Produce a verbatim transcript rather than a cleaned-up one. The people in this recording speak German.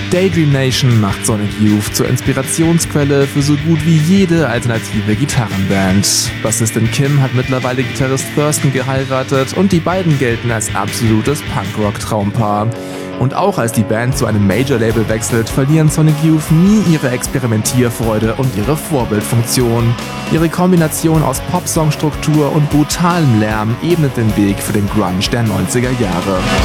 Daydream Nation macht Sonic Youth zur Inspirationsquelle für so gut wie jede alternative Gitarrenband. Bassistin Kim hat mittlerweile Gitarrist Thurston geheiratet und die beiden gelten als absolutes Punkrock-Traumpaar. Und auch als die Band zu einem Major-Label wechselt, verlieren Sonic Youth nie ihre Experimentierfreude und ihre Vorbildfunktion. Ihre Kombination aus Popsong-Struktur und brutalem Lärm ebnet den Weg für den Grunge der neunziger Jahre.